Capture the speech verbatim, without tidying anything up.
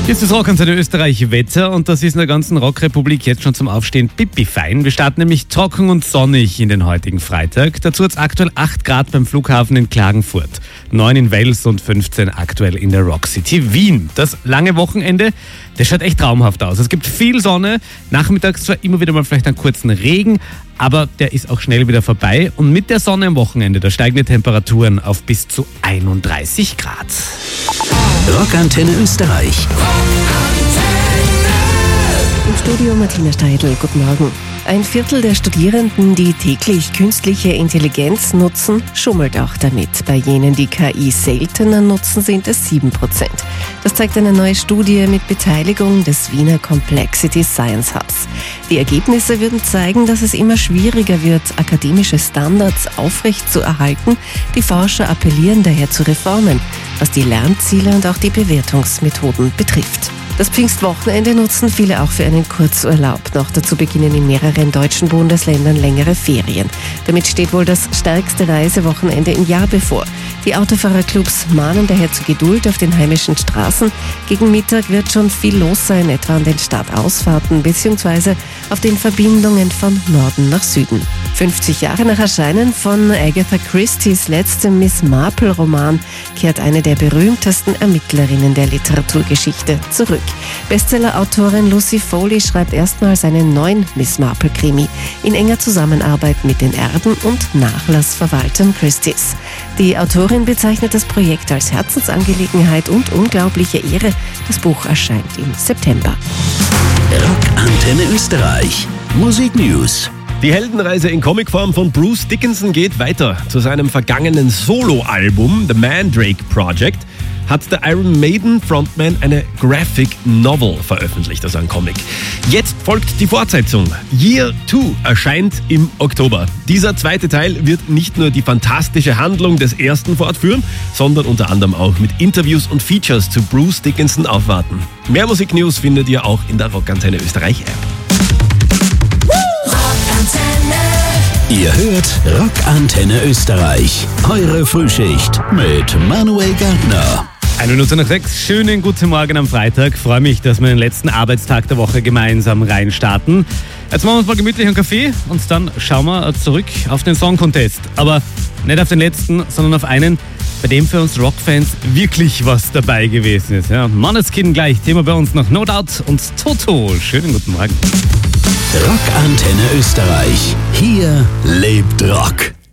Hier ist das Rockantenne Österreich Wetter und das ist in der ganzen Rockrepublik jetzt schon zum Aufstehen pipi-fein. Wir starten nämlich trocken und sonnig in den heutigen Freitag. Dazu hat es aktuell acht Grad beim Flughafen in Klagenfurt, neun in Wels und fünfzehn aktuell in der Rock City Wien. Das lange Wochenende, das schaut echt traumhaft aus. Es gibt viel Sonne, nachmittags zwar immer wieder mal vielleicht einen kurzen Regen, aber der ist auch schnell wieder vorbei. Und mit der Sonne am Wochenende, da steigen die Temperaturen auf bis zu einunddreißig Grad. Rockantenne Österreich. Im Studio Martina Steidl, guten Morgen. Ein Viertel der Studierenden, die täglich künstliche Intelligenz nutzen, schummelt auch damit. Bei jenen, die K I seltener nutzen, sind es sieben Prozent. Das zeigt eine neue Studie mit Beteiligung des Wiener Complexity Science Hubs. Die Ergebnisse würden zeigen, dass es immer schwieriger wird, akademische Standards aufrecht zu erhalten. Die Forscher appellieren daher zu Reformen, was die Lernziele und auch die Bewertungsmethoden betrifft. Das Pfingstwochenende nutzen viele auch für einen Kurzurlaub. Noch dazu beginnen in mehreren deutschen Bundesländern längere Ferien. Damit steht wohl das stärkste Reisewochenende im Jahr bevor. Die Autofahrerclubs mahnen daher zu Geduld auf den heimischen Straßen. Gegen Mittag wird schon viel los sein, etwa an den Stadtausfahrten bzw. auf den Verbindungen von Norden nach Süden. fünfzig Jahre nach Erscheinen von Agatha Christie's letztem Miss Marple-Roman kehrt eine der berühmtesten Ermittlerinnen der Literaturgeschichte zurück. Bestseller-Autorin Lucy Foley schreibt erstmals einen neuen Miss Marple-Krimi in enger Zusammenarbeit mit den Erben und Nachlassverwaltern Christie's. Die Autorin bezeichnet das Projekt als Herzensangelegenheit und unglaubliche Ehre. Das Buch erscheint im September. Rockantenne Österreich. Musik News. Die Heldenreise in Comicform von Bruce Dickinson geht weiter. Zu seinem vergangenen Solo-Album The Mandrake Project hat der Iron Maiden Frontman eine Graphic Novel veröffentlicht, also ein Comic. Jetzt folgt die Fortsetzung. Year zwei erscheint im Oktober. Dieser zweite Teil wird nicht nur die fantastische Handlung des ersten fortführen, sondern unter anderem auch mit Interviews und Features zu Bruce Dickinson aufwarten. Mehr Musiknews findet ihr auch in der Rockantenne Österreich App. Ihr hört Rockantenne Österreich. Eure Frühschicht mit Manuel Gärtner. Eine Minute nach sechs. Schönen guten Morgen am Freitag. Freue mich, dass wir den letzten Arbeitstag der Woche gemeinsam reinstarten. Jetzt machen wir uns mal gemütlich einen Kaffee und dann schauen wir zurück auf den Song Contest. Aber nicht auf den letzten, sondern auf einen, bei dem für uns Rockfans wirklich was dabei gewesen ist. Ja, Måneskin gleich, Thema bei uns noch No Doubt und Toto. Schönen guten Morgen. Rockantenne Österreich. Hier lebt Rock.